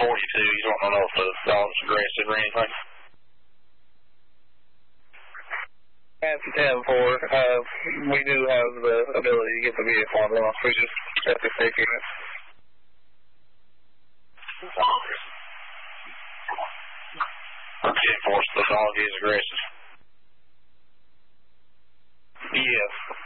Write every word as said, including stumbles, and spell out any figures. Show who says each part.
Speaker 1: forty-two. He's wanting to know if the dog's aggressive or anything.
Speaker 2: At ten four, uh, we do have the ability to get the vehicle on off. We just have to take it.
Speaker 1: ten four, so the dog is aggressive.
Speaker 2: Yes.